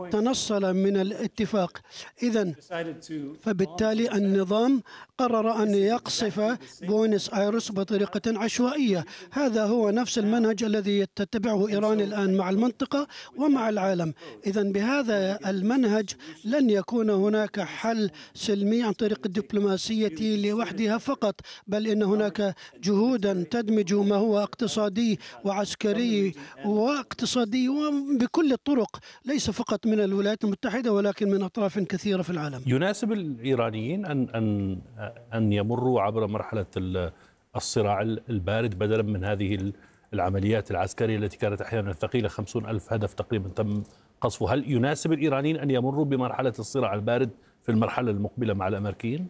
تنصل من الاتفاق. إذن فبالتالي النظام قرر أن يقصف بوينس آيرس بطريقة عشوائية. هذا هو نفس المنهج الذي تتبعه إيران الآن مع المنطقة ومع العالم. إذن بهذا المنهج لن يكون هناك حل سلمي عن طريق الدبلوماسية لوحدها فقط، بل إن هناك جهودا تدمج ما هو اقتصادي وعسكري واقتصادي وبكل الطرق، ليس فقط من الولايات المتحدة ولكن من أطراف كثيرة في العالم. يناسب الإيرانيين أن يمروا عبر مرحلة الصراع البارد بدلا من هذه العمليات العسكرية التي كانت أحيانا ثقيلة، 50,000 هدف تقريبا تم قصفه. هل يناسب الإيرانيين أن يمروا بمرحلة الصراع البارد في المرحلة المقبلة مع الأمريكيين؟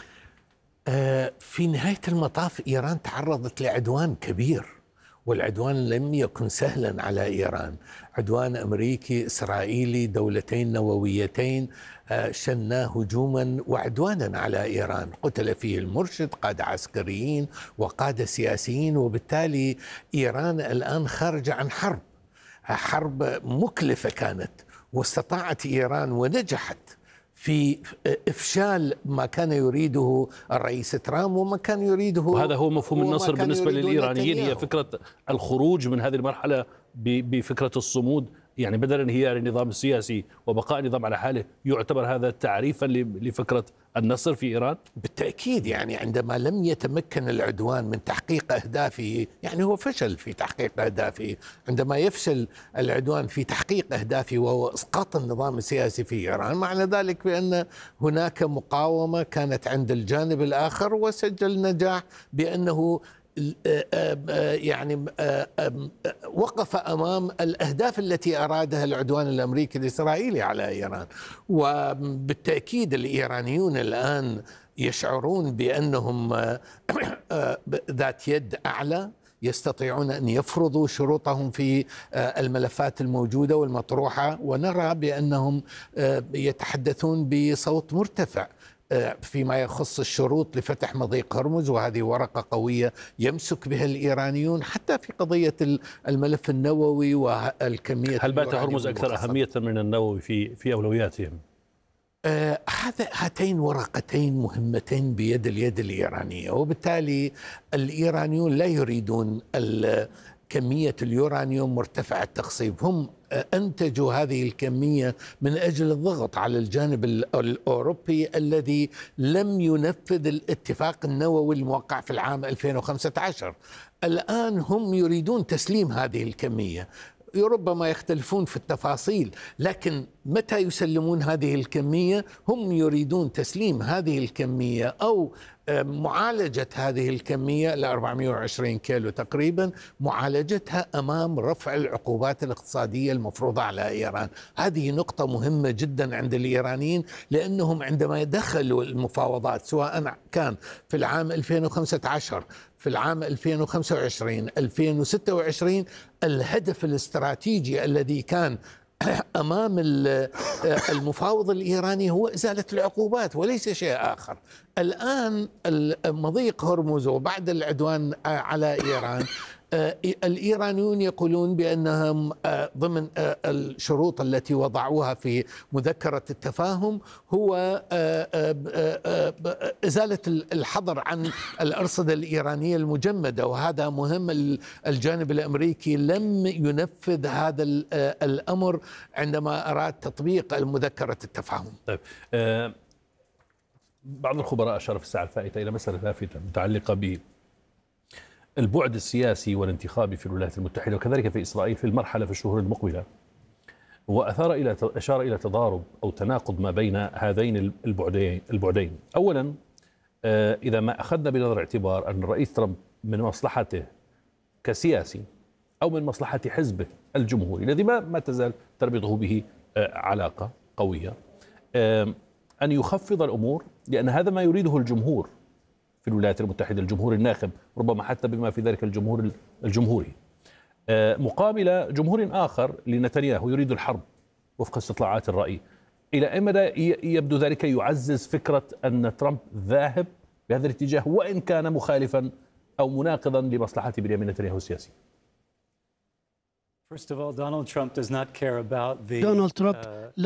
في نهاية المطاف إيران تعرضت لعدوان كبير، والعدوان لم يكن سهلا على إيران. عدوان أمريكي إسرائيلي، دولتين نوويتين، شنا هجوما وعدوانا على إيران، قتل فيه المرشد، قادة عسكريين وقادة سياسيين، وبالتالي إيران الآن خارجة عن حرب مكلفة كانت، واستطاعت إيران ونجحت في إفشال ما كان يريده الرئيس ترامب وما كان يريده، وهذا هو مفهوم النصر بالنسبة للإيرانيين، هي فكرة الخروج من هذه المرحلة بفكرة الصمود، يعني بدل انهيار النظام السياسي وبقاء النظام على حاله. يعتبر هذا تعريفا لفكرة النصر في إيران؟ بالتأكيد، يعني عندما لم يتمكن العدوان من تحقيق أهدافه، يعني هو فشل في تحقيق أهدافه. عندما يفشل العدوان في تحقيق أهدافه وهو إسقاط النظام السياسي في إيران، معنى ذلك بأن هناك مقاومة كانت عند الجانب الآخر، وسجل نجاح بأنه يعني وقف أمام الأهداف التي أرادها العدوان الأمريكي الإسرائيلي على إيران. وبالتأكيد الإيرانيون الآن يشعرون بأنهم ذات يد أعلى، يستطيعون أن يفرضوا شروطهم في الملفات الموجودة والمطروحة، ونرى بأنهم يتحدثون بصوت مرتفع فيما يخص الشروط لفتح مضيق هرمز، وهذه ورقة قوية يمسك بها الإيرانيون حتى في قضية الملف النووي والكمية. هل بات هرمز أكثر أهمية من النووي في أولوياتهم؟ هاتين ورقتين مهمتين بيد اليد الإيرانية، وبالتالي الإيرانيون لا يريدون كمية اليورانيوم مرتفع التخصيب. هم أنتجوا هذه الكمية من أجل الضغط على الجانب الأوروبي الذي لم ينفذ الاتفاق النووي الموقع في العام 2015. الآن هم يريدون تسليم هذه الكمية، ربما يختلفون في التفاصيل، لكن متى يسلمون هذه الكمية؟ هم يريدون تسليم هذه الكمية أو معالجة هذه الكمية ل 420 كيلو تقريبا، معالجتها أمام رفع العقوبات الاقتصادية المفروضة على إيران. هذه نقطة مهمة جدا عند الإيرانيين، لأنهم عندما دخلوا المفاوضات سواء كان في العام 2015 في العام 2025 2026، الهدف الاستراتيجي الذي كان أمام المفاوض الإيراني هو إزالة العقوبات وليس شيء آخر. الآن مضيق هرمز وبعد العدوان على إيران، الإيرانيون يقولون بأنهم ضمن الشروط التي وضعوها في مذكرة التفاهم هو إزالة الحظر عن الأرصدة الإيرانية المجمدة، وهذا مهم. الجانب الأمريكي لم ينفذ هذا الأمر عندما أراد تطبيق مذكرة التفاهم. طيب، بعض الخبراء أشار في الساعة الفائتة إلى مسألة لافتة متعلقة بالبعد السياسي والانتخابي في الولايات المتحدة وكذلك في إسرائيل في المرحلة في الشهور المقبلة، أشار إلى تضارب أو تناقض ما بين هذين البعدين. أولا، إذا ما أخذنا بنظر الاعتبار أن الرئيس ترامب من مصلحته كسياسي أو من مصلحة حزبه الجمهوري الذي ما تزال تربطه به علاقة قوية، أن يخفض الأمور، لأن هذا ما يريده الجمهور في الولايات المتحدة، الجمهور الناخب، ربما حتى بما في ذلك الجمهور الجمهوري، مقابل جمهور آخر لنتنياهو يريد الحرب وفق استطلاعات الرأي. إلى أي مدى يبدو ذلك يعزز فكرة أن ترامب ذاهب بهذا الاتجاه وإن كان مخالفا أو مناقضا لمصلحة بنيامين نتنياهو السياسي؟ دونالد ترامب